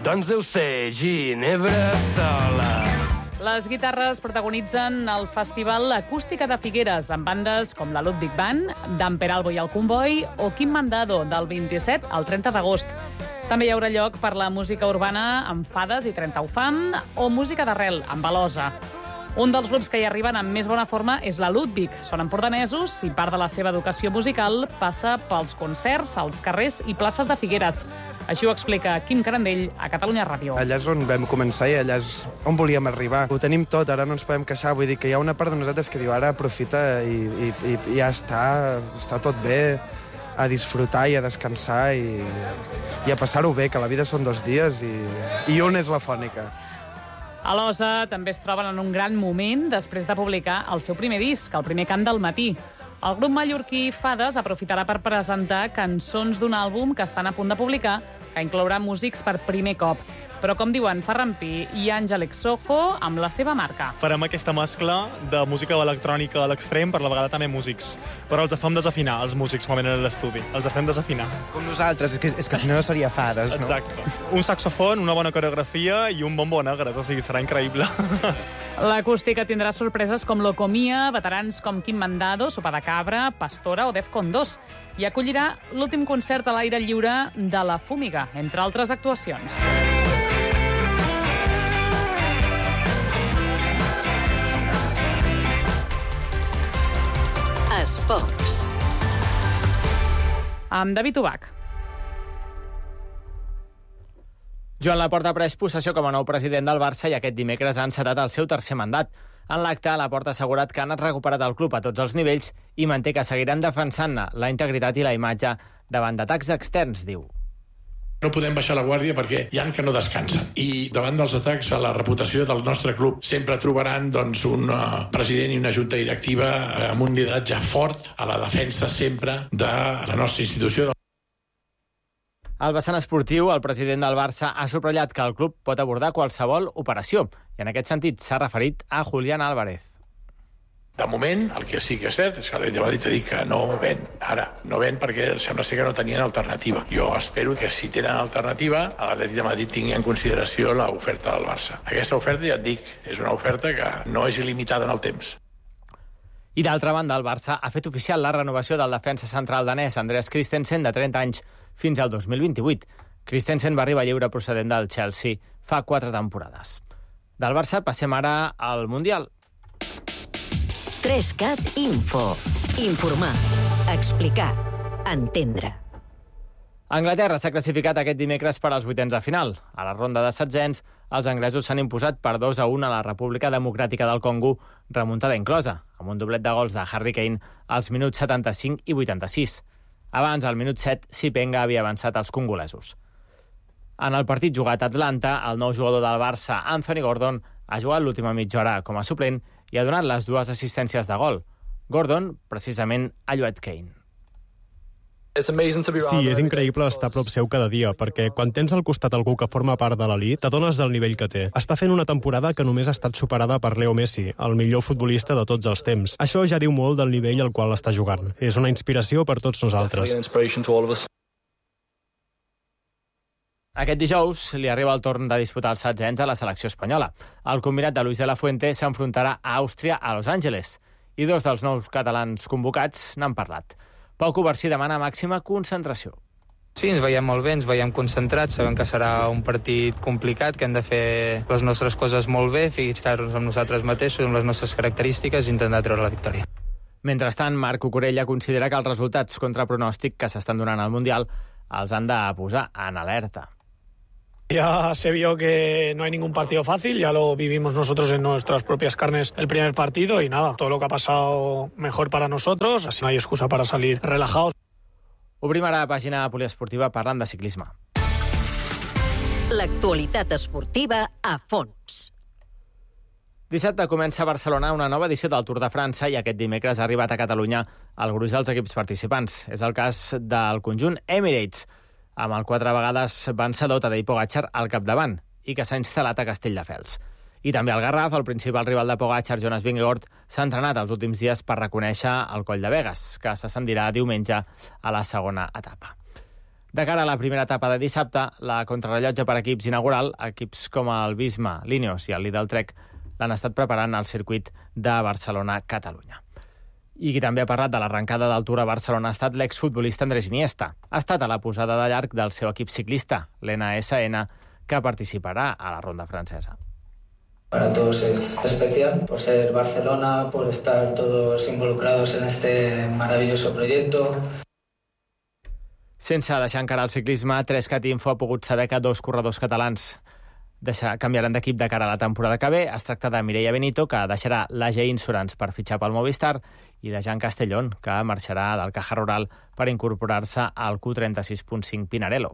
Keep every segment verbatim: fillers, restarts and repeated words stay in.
Doncs deu ser Ginebra sola. Les guitarres protagonitzen el Festival Acústica de Figueres amb bandes com la Ludwig Band, Dan Peralbo i el Comboi o Quim Mandado del vint-i-set al trenta d'agost. També hi haurà lloc per la música urbana amb Fades i trenta Ufam o música d'arrel amb Velosa. Un dels grups que hi arriben amb més bona forma és la Ludwig. Són empordanesos i part de la seva educació musical passa pels concerts, als carrers i places de Figueres. Així ho explica Quim Carandell a Catalunya Ràdio. Allà és on vam començar i allà és on volíem arribar. Ho tenim tot, ara no ens podem queixar. Vull dir que hi ha una part de nosaltres que diu ara aprofita i, i, i, i ja està, està tot bé, a disfrutar i a descansar i, i a passar-ho bé, que la vida són dos dies i, i un és la fònica. A l'Osa també es troben en un gran moment després de publicar el seu primer disc, el primer cant del matí. El grup mallorquí Fades aprofitarà per presentar cançons d'un àlbum que estan a punt de publicar, que inclourà músics per primer cop. Però, com diuen Ferran Pi i Àngel Exojo, amb la seva marca. Farem aquesta mescla de música electrònica a l'extrem, per la vegada també músics. Però els fem desafinar, els músics, quan venen a l'estudi. Els fem desafinar. Com nosaltres, és que, és que si no no seria Fades, no? Exacte. Un saxofon, una bona coreografia i un bombo negres, o sigui, serà increïble. L'acústica tindrà sorpreses com Locomia, veterans com Quim Mandado, Sopa de Cabra, Pastora o Defcon dos. I acollirà l'últim concert a l'aire lliure de La Fúmiga, entre altres actuacions. Esports. Amb David Ubach. Joan Laporta ha pres possessió com a nou president del Barça i aquest dimecres ha encetat el seu tercer mandat. En l'acte, Laporta ha assegurat que han recuperat el club a tots els nivells i manté que seguiran defensant-ne la integritat i la imatge davant d'atacs externs, diu. No podem baixar la guàrdia perquè hi ha que no descansen. I davant dels atacs a la reputació del nostre club sempre trobaran doncs, un uh, president i una junta directiva uh, amb un lideratge fort a la defensa sempre de la nostra institució. Al vessant esportiu, el president del Barça ha subratllat que el club pot abordar qualsevol operació i en aquest sentit s'ha referit a Julián Álvarez. De moment, el que sí que és cert és que l'Atlètic de Madrid ha dit que no ven. Ara, no ven perquè sembla ser que no tenien alternativa. Jo espero que si tenen alternativa, l'Atlètic de Madrid tingui en consideració l'oferta del Barça. Aquesta oferta, ja et dic, és una oferta que no és il·limitada en el temps. I d'altra banda, el Barça ha fet oficial la renovació del defensa central danès Andreas Christensen, de trenta anys, fins al dos mil vint-i-vuit. Christensen va arribar lliure procedent del Chelsea fa quatre temporades. Del Barça passem ara al Mundial. tres cat Info. Informar, explicar, entendre. Anglaterra s'ha classificat aquest dimecres per als vuitens de final. A la ronda de setzents, els anglesos s'han imposat per dos a un a la República Democràtica del Congo, remuntada inclosa, amb un doblet de gols de Harry Kane als minuts setanta-cinc i vuitanta-sis. Abans, al minut set, Sipenga havia avançat als congolesos. En el partit jugat a Atlanta, el nou jugador del Barça, Anthony Gordon, ha jugat l'última mitja hora com a suplent i ha donat les dues assistències de gol. Gordon, precisament, ha lluat Kane. Sí, és increïble estar a prop seu cada dia, perquè quan tens al costat algú que forma part de l'elit, t'adones del nivell que té. Està fent una temporada que només ha estat superada per Leo Messi, el millor futbolista de tots els temps. Això ja diu molt del nivell al qual està jugant. És una inspiració per tots nosaltres. Aquest dijous li arriba el torn de disputar els setzents a la selecció espanyola. El combinat de Luis de la Fuente s'enfrontarà a Àustria a Los Angeles i dos dels nous catalans convocats n'han parlat. Pau Covarsí demana màxima concentració. Sí, ens veiem molt bé, ens veiem concentrats, sabem que serà un partit complicat, que hem de fer les nostres coses molt bé, ficar-nos amb nosaltres mateixos, amb les nostres característiques i intentar treure la victòria. Mentrestant, Marc Cucurella considera que els resultats contra pronòstic que s'estan donant al Mundial els han de posar en alerta. Ya se vio que no hay ningún partido fácil, ya lo vivimos nosotros en nuestras propias carnes el primer partido y nada, todo lo que ha pasado mejor para nosotros, así no hay excusa para salir relajados. Obrim ara pàgina poliesportiva parlant de ciclisme. L'actualitat esportiva a fons. Dissabte comença a Barcelona una nova edició del Tour de França i aquest dimecres ha arribat a Catalunya el gruix dels equips participants. És el cas del conjunt Emirates, amb el quatre vegades vencedor Tadej Pogačar al capdavant i que s'ha instal·lat a Castelldefels. I també el Garraf, el principal rival de Pogačar, Jonas Vingegaard, s'ha entrenat els últims dies per reconèixer el Coll de Begues, que s'ascendirà diumenge a la segona etapa. De cara a la primera etapa de dissabte, la contrarrellotge per equips inaugural, equips com el Visma, l'Ineos i el Lidl Trek l'han estat preparant al circuit de Barcelona-Catalunya. I qui també ha parlat de l'arrencada del Tour a Barcelona ha estat l'exfutbolista Andrés Iniesta. Ha estat a la posada de llarg del seu equip ciclista, l'N S N, que participarà a la ronda francesa. Para todos es especial por ser Barcelona, por estar todos involucrados en este maravilloso proyecto. Sense deixar encara el ciclisme, tres cat Info ha pogut saber que dos corredors catalans deixar, canviaran d'equip de cara a la temporada que ve. Es tracta de Mireia Benito, que deixarà l'A G Insurance per fitxar pel Movistar, i de Jan Castellón, que marxarà del Caja Rural per incorporar-se al Q trenta-sis punt cinc Pinarello.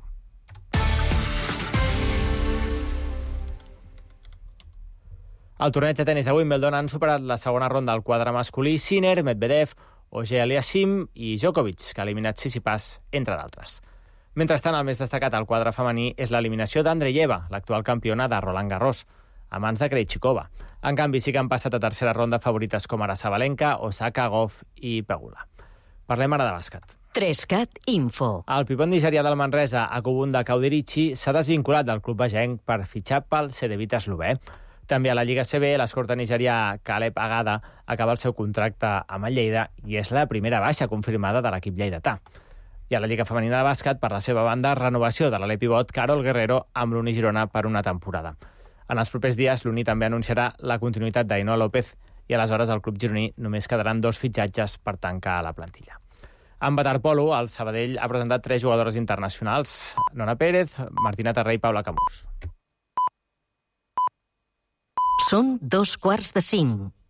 Al torneig de tenis de Wimbledon han superat la segona ronda al quadre masculí Sinner, Medvedev, Auger-Aliassime i Djokovic, que ha eliminat Tsitsipas, entre d'altres. Mentrestant, el més destacat al quadre femení és l'eliminació d'Andreeva, l'actual campiona de Roland Garros, a mans de Krejcikova. En canvi, sí que han passat a tercera ronda favorites com ara Sabalenka, Osaka, Goff i Pegula. Parlem ara de bàsquet. tres cat Info. El pivot nigerià del Manresa, Akubunda Kauderichi, s'ha desvinculat del club bagenc per fitxar pel Cedevita eslové. També a la Lliga C B, l'escorta nigerià Caleb Agada acaba el seu contracte amb el Lleida i és la primera baixa confirmada de l'equip lleidatà. I a la Lliga Femenina de Bàsquet, per la seva banda, renovació de l'Ale pivot Carol Guerrero amb l'Uni Girona per una temporada. En els propers dies, l'Uni també anunciarà la continuïtat d'Ainoa López i aleshores al club gironí només quedaran dos fitxatges per tancar la plantilla. En waterpolo, el Sabadell ha presentat tres jugadores internacionals, Nona Pérez, Martina Terré i Paula Camús. Són dos quarts de cinc.